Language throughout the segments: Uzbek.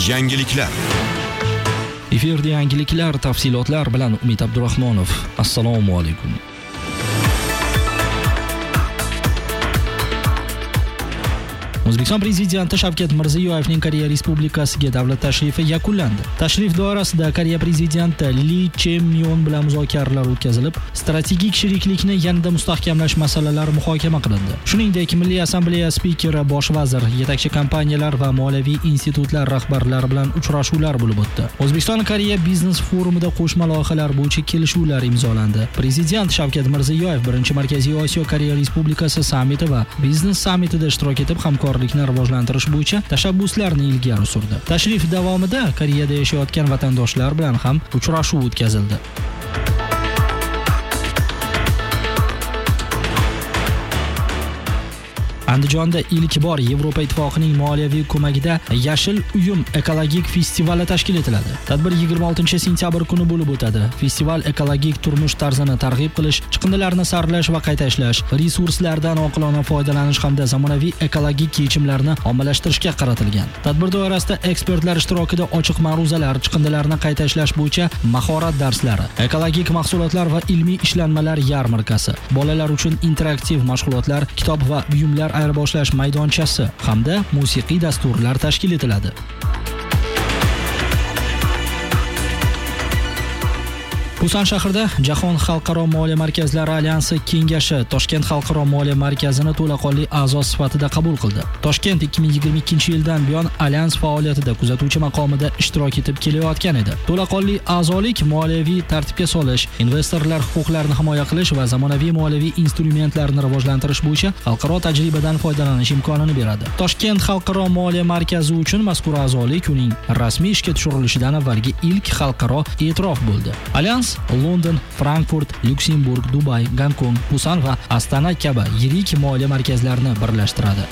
Yangiliklar. Efirda yangiliklar, tafsilotlar bilan Umid Abdurahmonov. Assalomu alaykum. O'zbekiston prezidenti Shavkat Mirziyoyevning Koreya Respublikasiga davlat tashrifi yakunlandi. Tashrif doirasida Koreya prezidenti Lee Jae-myung bilan muzokaralar o'tkazilib, strategik sheriklikni yanada mustahkamlash masalalari muhokama qilindi. Shuningdek, Milliy assambleya spikeri, bosh vazir, yetakchi kompaniyalar va moliyaviy institutlar rahbarlari bilan uchrashuvlar bo'lib o'tdi. O'zbekiston Koreya biznes forumida qo'shma loyihalar bo'yicha kelishuvlar imzolandi. Prezident Shavkat Mirziyoyev birinchi Markaziy Osiyo Koreya Respublikasi sammiti va biznes sammitida ishtirok etib, hamkorlikni rivojlantirish bo'yicha tashabbuslarni ilgari surdi. Tashrif davomida Koreyada yashayotgan vatandoshlar bilan ham uchrashuv o'tkazildi. Andijonda ilk bor Yevropa Ittifoqining moliyaviy ko'magida Yashil uyum ekologik festivali tashkil etiladi. Tadbir 26-sentyabr kuni bo'lib o'tadi. Festival ekologik turmush tarzini targ'ib qilish, chiqindilarni saralash va qayta ishlash, resurslardan oqilona foydalanish hamda zamonaviy ekologik yechimlarni ommalashtirishga qaratilgan. Tadbir doirasida ekspertlar ishtirokida ochiq ma'ruzalar, chiqindilarni qayta ishlash bo'yicha mahorat darslari, ekologik mahsulotlar va ilmiy ishlanmalar yarmarkasi, bolalar uchun interaktiv mashg'ulotlar, kitob va buyumlar ayirboshlash maydonchasi hamda musiqiy dasturlar tashkil etiladi. Busan shahrida Jahon xalqaro moliya markazlari alyansi kengashi Toshkent xalqaro moliya markazini to'laqonli a'zo sifatida qabul qildi. Toshkent 2022-yildan buyon alyans faoliyatida kuzatuvchi maqomida ishtirok etib kelayotgan edi. To'laqonli a'zolik moliyaviy tartibga solish, investorlar huquqlarini himoya qilish va zamonaviy moliyaviy instrumentlarni rivojlantirish bo'yicha xalqaro tajribadan foydalanish imkonini beradi. Toshkent xalqaro moliya markazi uchun mazkur a'zolik uning rasmiy ishga tushirilishidan avvalgi ilk xalqaro e'tirof bo'ldi. Alyans London, Frankfurt, Lyuksemburg, Dubay, Gonkong, Busan va Astana kabi yirik moliya markazlarini birlashtiradi.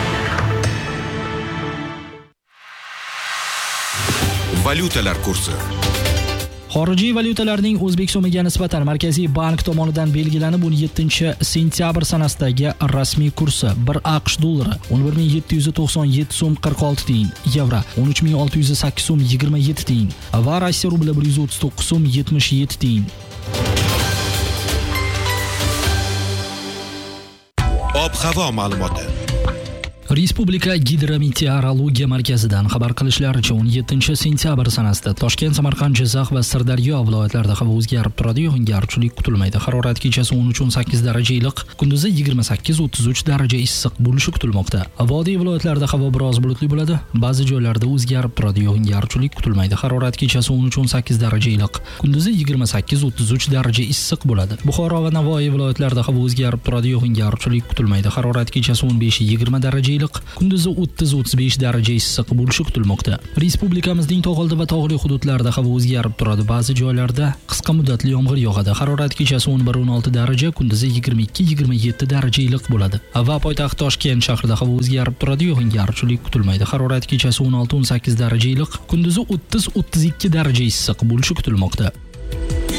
Valyutalar kursi. Xorijiy valyutalarning O'zbek so'miga nisbatan Markaziy bank tomonidan belgilanib 17-sentyabr sanasidagi rasmiy kursi 1 AQSh dollari 11797 so'm 46 tiyin, yevro 13608 so'm 27 tiyin va Rossiya rubli 139 so'm 77 tiyin. Ob-havo ma'lumoti. Respublika gidrometeorologiya markazidan xabar qilishlaricha 17-sentyabr sanasida Toshkent, Samarqand, Jizzax va Sirdaryo viloyatlarida havo o'zgarib turadi, yog'ingarchilik kutilmaydi. Harorat kechasi 13-18 daraja iliq, kunduzi 28-33 daraja issiq bo'lishi kutilmoqda. Vodiy viloyatlarida havo biroz bulutli bo'ladi, ba'zi joylarda o'zgarib turadi, yog'ingarchilik kutilmaydi. Harorat kechasi 13-18 daraja iliq, kunduzi 28-33 daraja issiq bo'ladi. Buxoro va Navoiy viloyatlarida havo o'zgarib turadi, yog'ingarchilik kutilmaydi. Harorat kechasi 15-20 daraja kunduzi 30-35 daraja issiq bo'lishi kutilmoqda. Respublikamizning tog'oldi va tog'li hududlarida havo o'zgarib turadi. Ba'zi joylarda qisqa muddatli yomg'ir yog'adi. Harorat kechasi 11-16 daraja, kunduzi 22-27 daraja iliq bo'ladi. Va poytaxt Toshkent shahrida havo o'zgarib turadi, yog'ingarchilik kutilmaydi. Harorat kechasi 16-18 daraja iliq, kunduzi 30-32 daraja issiq bo'lishi kutilmoqda.